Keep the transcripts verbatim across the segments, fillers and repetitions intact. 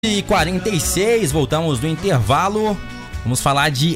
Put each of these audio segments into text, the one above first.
e quarenta e seis, voltamos do intervalo. Vamos falar de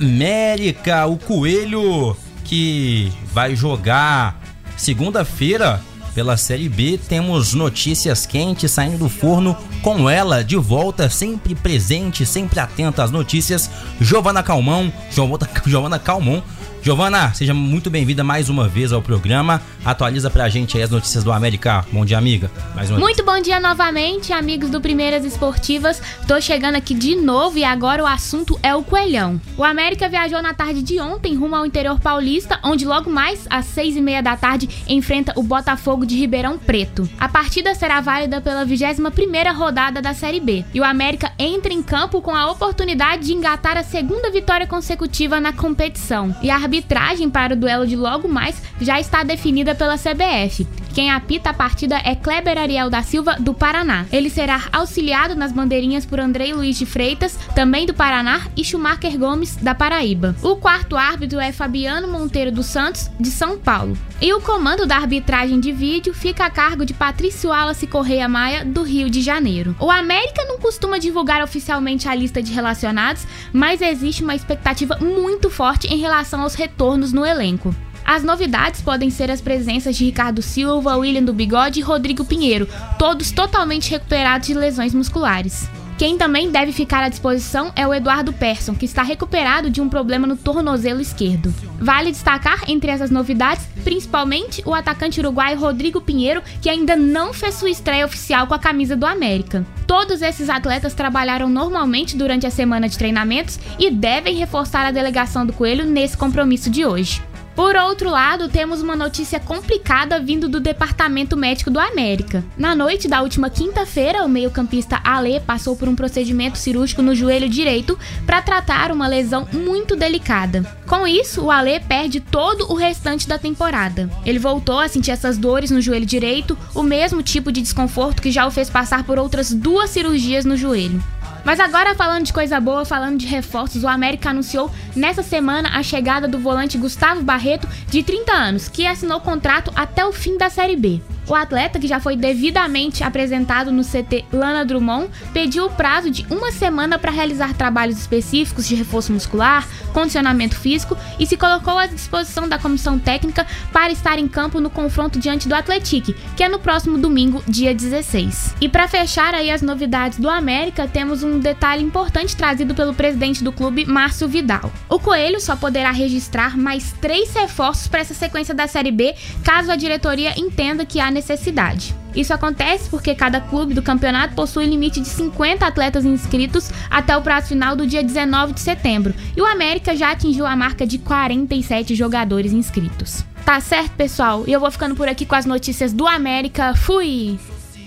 América, o Coelho que vai jogar segunda-feira pela Série B. Temos notícias quentes saindo do forno com ela de volta, sempre presente, sempre atenta às notícias. Giovana Calmon, Giovana Calmon. Giovana, seja muito bem-vinda mais uma vez ao programa. Atualiza pra gente aí as notícias do América. Bom dia, amiga. Mais uma muito vez. Bom dia novamente, amigos do Primeiras Esportivas. Tô chegando aqui de novo e agora o assunto é o Coelhão. O América viajou na tarde de ontem rumo ao interior paulista, onde logo mais às seis e meia da tarde enfrenta o Botafogo de Ribeirão Preto. A partida será válida pela vigésima primeira rodada da Série B. E o América entra em campo com a oportunidade de engatar a segunda vitória consecutiva na competição. E a arbitragem para o duelo de logo mais já está definida pela C B F. Quem apita a partida é Kleber Ariel da Silva, do Paraná. Ele será auxiliado nas bandeirinhas por Andrei Luiz de Freitas, também do Paraná, e Schumacher Gomes, da Paraíba. O quarto árbitro é Fabiano Monteiro dos Santos, de São Paulo. E o comando da arbitragem de vídeo fica a cargo de Patrício Wallace Correia Maia, do Rio de Janeiro. O América não costuma divulgar oficialmente a lista de relacionados, mas existe uma expectativa muito forte em relação aos retornos no elenco. As novidades podem ser as presenças de Ricardo Silva, William do Bigode e Rodrigo Pinheiro, todos totalmente recuperados de lesões musculares. Quem também deve ficar à disposição é o Eduardo Persson, que está recuperado de um problema no tornozelo esquerdo. Vale destacar entre essas novidades, principalmente o atacante uruguaio Rodrigo Pinheiro, que ainda não fez sua estreia oficial com a camisa do América. Todos esses atletas trabalharam normalmente durante a semana de treinamentos e devem reforçar a delegação do Coelho nesse compromisso de hoje. Por outro lado, temos uma notícia complicada vindo do Departamento Médico do América. Na noite da última quinta-feira, o meio-campista Alê passou por um procedimento cirúrgico no joelho direito para tratar uma lesão muito delicada. Com isso, o Alê perde todo o restante da temporada. Ele voltou a sentir essas dores no joelho direito, o mesmo tipo de desconforto que já o fez passar por outras duas cirurgias no joelho. Mas agora, falando de coisa boa, falando de reforços, o América anunciou nessa semana a chegada do volante Gustavo Barreto, de trinta anos, que assinou contrato até o fim da Série B. O atleta, que já foi devidamente apresentado no C T Lana Drummond, pediu o prazo de uma semana para realizar trabalhos específicos de reforço muscular, condicionamento físico e se colocou à disposição da comissão técnica para estar em campo no confronto diante do Atlético, que é no próximo domingo, dia dezesseis. E para fechar aí as novidades do América, temos um detalhe importante trazido pelo presidente do clube, Márcio Vidal. O Coelho só poderá registrar mais três reforços para essa sequência da Série B, caso a diretoria entenda que há necessidade. Isso acontece porque cada clube do campeonato possui limite de cinquenta atletas inscritos até o prazo final do dia dezenove de setembro, e o América já atingiu a marca de quarenta e sete jogadores inscritos. Tá certo, pessoal? E eu vou ficando por aqui com as notícias do América. Fui!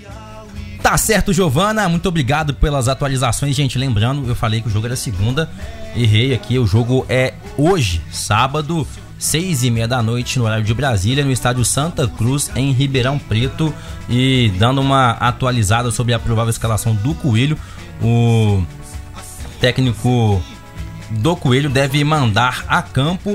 Tá certo, Giovana, muito obrigado pelas atualizações, gente. Lembrando, eu falei que o jogo era segunda, errei aqui, o jogo é hoje, sábado, seis e meia da noite, no horário de Brasília, no estádio Santa Cruz, em Ribeirão Preto. E dando uma atualizada sobre a provável escalação do Coelho, o técnico do Coelho deve mandar a campo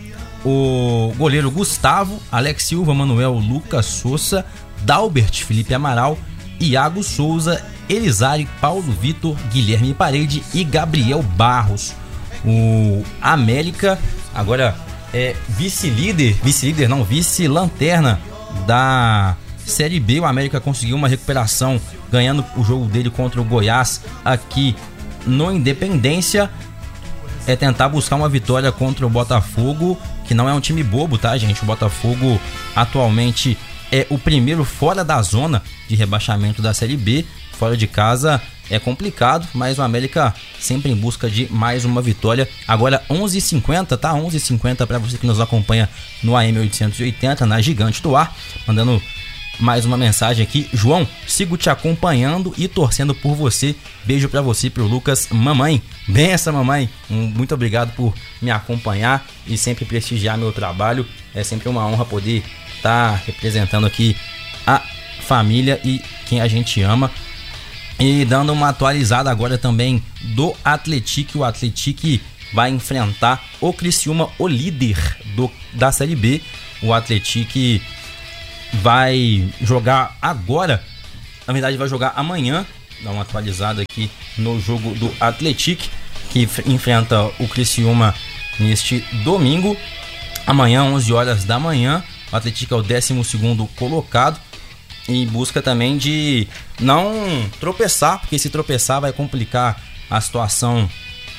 o goleiro Gustavo, Alex Silva, Manuel, Lucas Souza, Dalbert, Felipe Amaral, Iago Souza, Elizari, Paulo Vitor, Guilherme Parede e Gabriel Barros. O América agora é vice-líder, vice-líder não, vice-lanterna da Série B. O América conseguiu uma recuperação ganhando o jogo dele contra o Goiás aqui no Independência. É tentar buscar uma vitória contra o Botafogo, que não é um time bobo, tá, gente? O Botafogo atualmente é o primeiro fora da zona de rebaixamento da Série B. Fora de casa é complicado, mas o América sempre em busca de mais uma vitória. Agora onze e cinquenta, tá? onze e cinquenta para você que nos acompanha no A M oitocentos e oitenta, na Gigante do Ar. Mandando mais uma mensagem aqui. João, sigo te acompanhando e torcendo por você. Beijo pra você, pro Lucas. Mamãe, benção, mamãe. Muito obrigado por me acompanhar e sempre prestigiar meu trabalho. É sempre uma honra poder estar tá representando aqui a família e quem a gente ama. E dando uma atualizada agora também do Atlético. O Atlético vai enfrentar o Criciúma, o líder do, da Série B. O Atlético vai jogar agora, na verdade vai jogar amanhã dar uma atualizada aqui no jogo do Atlético, que enfrenta o Criciúma neste domingo. Amanhã, onze horas da manhã, o Atlético é o décimo segundo colocado, em busca também de não tropeçar, porque se tropeçar vai complicar a situação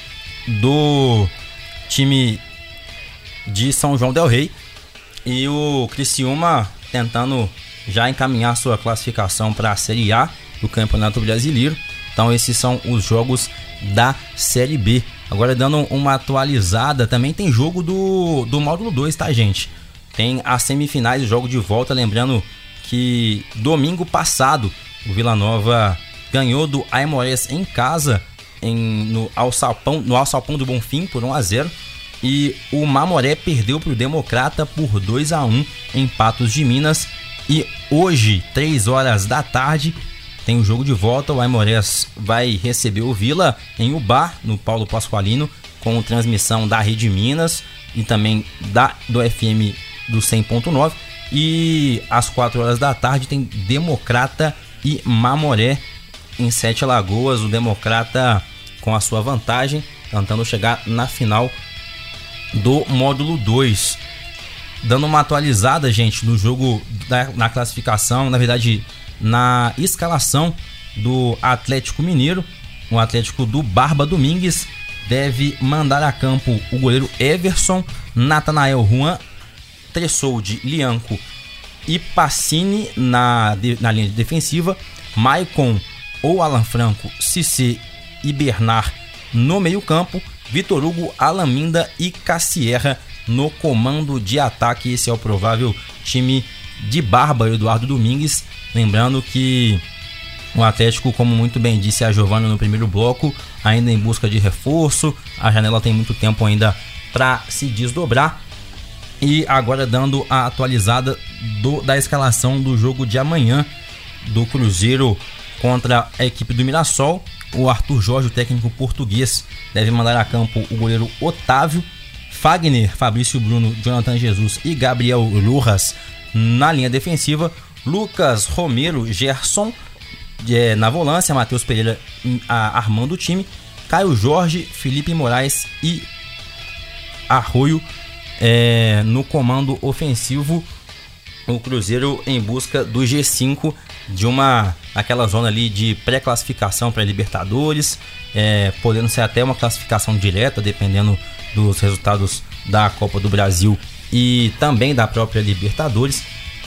do time de São João del Rei. E o Criciúma tentando já encaminhar sua classificação para a Série A do Campeonato Brasileiro. Então esses são os jogos da Série B. Agora dando uma atualizada, também tem jogo do, do módulo dois, tá, gente? Tem as semifinais, o jogo de volta, lembrando que domingo passado o Vila Nova ganhou do Aimorés em casa, em, no, Alçapão, no Alçapão do Bonfim por um a zero. E o Mamoré perdeu para o Democrata por dois a um em Patos de Minas. E hoje, três horas da tarde, tem o jogo de volta. O Aimorés vai receber o Vila em Ubá, no Paulo Pasqualino, com transmissão da Rede Minas e também da, do F M do cem ponto nove. E às quatro horas da tarde tem Democrata e Mamoré em Sete Lagoas. O Democrata com a sua vantagem, tentando chegar na final do módulo dois. Dando uma atualizada, gente, no jogo, da, na classificação, na verdade na escalação do Atlético Mineiro. O Atlético do Barba Domingues deve mandar a campo o goleiro Everson, Natanael Juan, Tressoldi, Lianco e Pacini na, na linha defensiva, Maicon ou Alan Franco, Cissé e Bernard no meio campo, Vitor Hugo, Alaminda e Cassierra no comando de ataque. Esse é o provável time de Barba, Eduardo Domingues. Lembrando que o Atlético, como muito bem disse a Giovana no primeiro bloco, ainda em busca de reforço. A janela tem muito tempo ainda para se desdobrar. E agora dando a atualizada do, da escalação do jogo de amanhã do Cruzeiro contra a equipe do Mirassol. O Arthur Jorge, o técnico português, deve mandar a campo o goleiro Otávio, Fagner, Fabrício Bruno, Jonathan Jesus e Gabriel Rojas na linha defensiva, Lucas Romero, Gerson é, na volância, Matheus Pereira a, armando o time, Caio Jorge, Felipe Moraes e Arroio é, no comando ofensivo. O Cruzeiro em busca do G cinco, de uma aquela zona ali de pré-classificação para Libertadores, é, podendo ser até uma classificação direta, dependendo dos resultados da Copa do Brasil e também da própria Libertadores.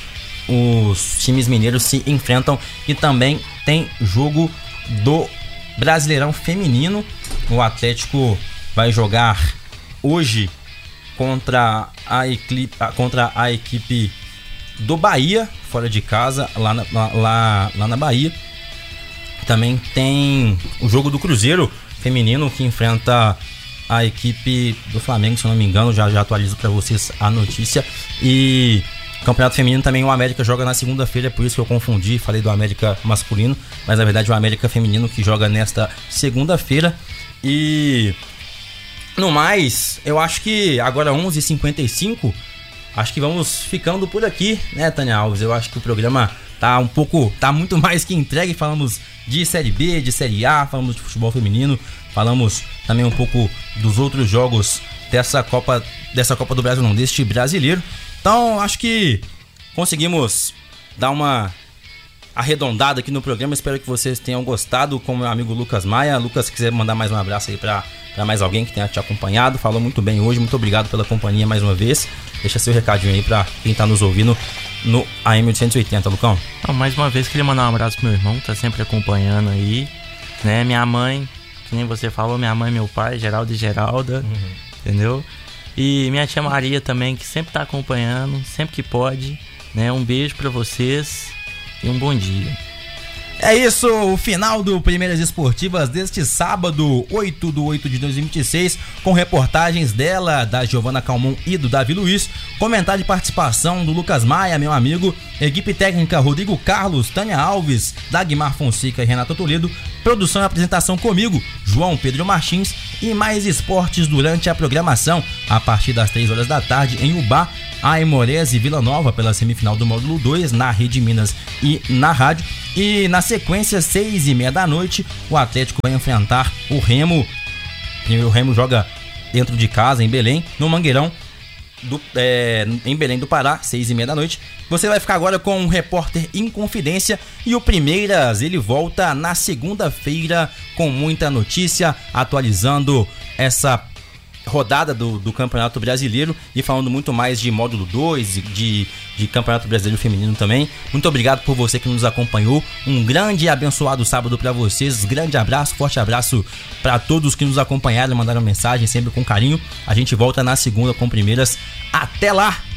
Os times mineiros se enfrentam e também tem jogo do Brasileirão Feminino. O Atlético vai jogar hoje contra a equipe, contra a equipe do Bahia, fora de casa, lá na, lá, lá na Bahia. Também tem o jogo do Cruzeiro Feminino, que enfrenta a equipe do Flamengo, se eu não me engano. Já, já atualizo para vocês a notícia. E Campeonato Feminino também, o América joga na segunda-feira, é por isso que eu confundi, falei do América masculino, mas na verdade o América Feminino que joga nesta segunda-feira. E no mais, eu acho que agora onze e cinquenta e cinco, acho que vamos ficando por aqui, né, Tânia Alves? Eu acho que o programa tá um pouco, tá muito mais que entregue. Falamos de Série B, de Série A, falamos de futebol feminino, falamos também um pouco dos outros jogos dessa Copa, dessa Copa do Brasil, não, deste brasileiro. Então, acho que conseguimos dar uma arredondada aqui no programa. Espero que vocês tenham gostado, com meu amigo Lucas Maia. Lucas, se quiser mandar mais um abraço aí para mais alguém que tenha te acompanhado. Falou muito bem hoje, muito obrigado pela companhia mais uma vez. Deixa seu recadinho aí para quem tá nos ouvindo no A M oitocentos e oitenta, Lucão. Então, mais uma vez, queria mandar um abraço pro meu irmão, que tá sempre acompanhando aí, né? Minha mãe, que nem você falou, minha mãe e meu pai, Geraldo e Geralda, uhum. Entendeu? E minha tia Maria também, que sempre tá acompanhando, sempre que pode, né? Um beijo pra vocês e um bom dia. É isso, o final do Primeiras Esportivas deste sábado, oito de oito de dois mil e vinte e seis, com reportagens dela, da Giovana Calmon e do Davi Luiz, comentário de participação do Lucas Maia, meu amigo, equipe técnica Rodrigo Carlos, Tânia Alves, Dagmar Fonseca e Renata Toledo, produção e apresentação comigo, João Pedro Martins, e mais esportes durante a programação. A partir das três horas da tarde em Ubá, Aimorés e Vila Nova pela semifinal do módulo dois na Rede Minas e na rádio. E na sequência, seis e meia da noite, o Atlético vai enfrentar o Remo. O Remo joga dentro de casa, em Belém, no Mangueirão, do, é, em Belém do Pará, seis e meia da noite. Você vai ficar agora com o Repórter em Confidência e o Primeiras, ele volta na segunda-feira com muita notícia, atualizando essa rodada do, do Campeonato Brasileiro e falando muito mais de módulo dois, de, de Campeonato Brasileiro Feminino também. Muito obrigado por você que nos acompanhou. Um grande e abençoado sábado para vocês. Grande abraço, forte abraço para todos que nos acompanharam, mandaram mensagem sempre com carinho. A gente volta na segunda com Primeiras. Até lá!